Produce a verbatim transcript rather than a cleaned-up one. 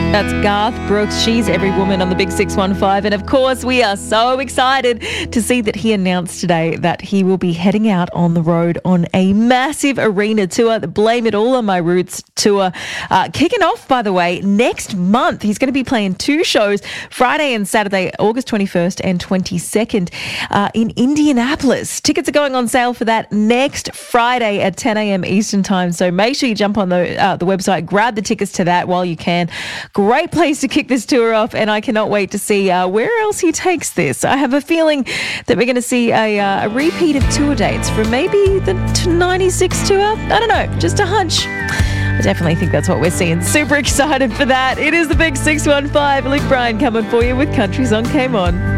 That's Garth Brooks. She's Every Woman on the Big six one five. And of course, we are so excited to see that he announced today that he will be heading out on the road on a massive arena tour, the Blame It All on My Roots tour. Uh, kicking off, by the way, next month. He's going to be playing two shows, Friday and Saturday, August twenty-first and twenty-second uh, in Indianapolis. Tickets are going on sale for that next Friday at ten a.m. Eastern Time. So make sure you jump on the, uh, the website, grab the tickets to that while you can. Great place to kick this tour off, and I cannot wait to see uh, where else he takes this. I have a feeling that we're going to see a, uh, a repeat of tour dates from maybe the ninety-six tour. I don't know, just a hunch. I definitely think that's what we're seeing. Super excited for that. It is the Big six one five. Luke Bryan coming for you with Countries on Came On.